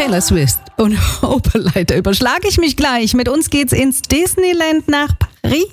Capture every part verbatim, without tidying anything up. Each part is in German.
Taylor Swift und Opelite überschlage ich mich gleich. Mit uns geht's ins Disneyland nach Paris.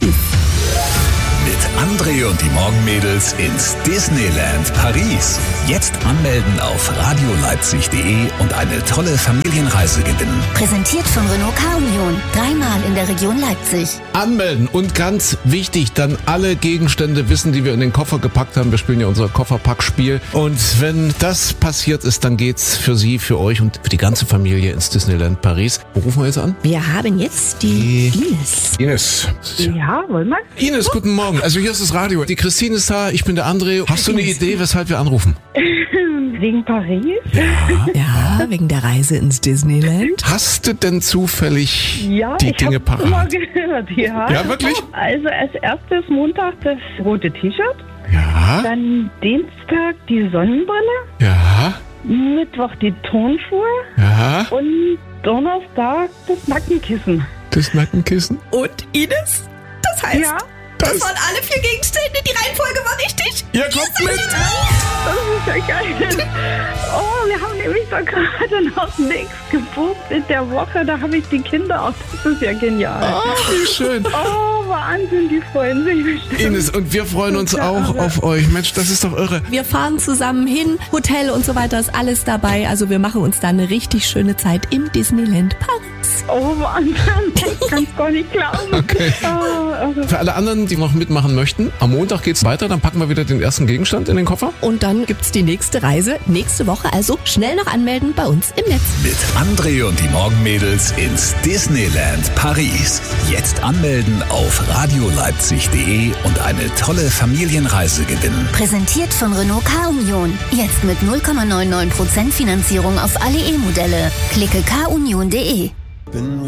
Mit André und die Morgenmädels ins Disneyland Paris. Jetzt anmelden auf radioleipzig punkt de und eine tolle Familienreise gewinnen. Präsentiert von Renault Car-Union. Dreimal in der Region Leipzig. Anmelden und ganz wichtig, dann alle Gegenstände wissen, die wir in den Koffer gepackt haben. Wir spielen ja unser Kofferpackspiel. Und wenn das passiert ist, dann geht's für Sie, für euch und für die ganze Familie ins Disneyland Paris. Wo rufen wir jetzt an? Wir haben jetzt die Ines. Ines. Ja, wollen wir? Ines, guten Morgen. Also hier ist das Radio. Die Christine ist da, ich bin der André. Hast du eine Idee, weshalb wir anrufen? Wegen Paris? Ja. Ja, wegen der Reise ins Disneyland. Hast du denn zufällig Ja, die ich Dinge hab's immer parat? gehört, ja. Ja, wirklich? Also als erstes Montag das rote T-Shirt, Ja, dann Dienstag die Sonnenbrille, ja, Mittwoch die Turnschuhe ja. und Donnerstag das Nackenkissen. Das Nackenkissen? Und Ines? Das heißt, Ja, das waren alle vier Gegenstände. Die Reihenfolge war richtig. Ihr kommt mit! das ist ja geil. Oh, wir haben nämlich da gerade noch nichts gebucht in der Woche. Da habe ich die Kinder auch. Das ist ja genial. Oh, wie schön. Oh, Wahnsinn, die freuen sich bestimmt. Ines, und wir freuen uns Ja, auch aber- auf euch. Mensch, das ist doch irre. Wir fahren zusammen hin, Hotel und so weiter ist alles dabei. Also wir machen uns da eine richtig schöne Zeit im Disneyland Paris. Oh, Wahnsinn. Ich kann es gar nicht glauben. Okay. Oh, also, Für alle anderen, die noch mitmachen möchten, am Montag geht's weiter, dann packen wir wieder den ersten Gegenstand in den Koffer. Und dann gibt's die nächste Reise nächste Woche. Also schnell noch anmelden bei uns im Netz. Mit André und die Morgenmädels ins Disneyland Paris. Jetzt anmelden auf radioleipzig punkt de und eine tolle Familienreise gewinnen. Präsentiert von Renault Car-Union. Jetzt mit null Komma neunundneunzig Prozent Finanzierung auf alle E-Modelle. Klicke car union punkt de.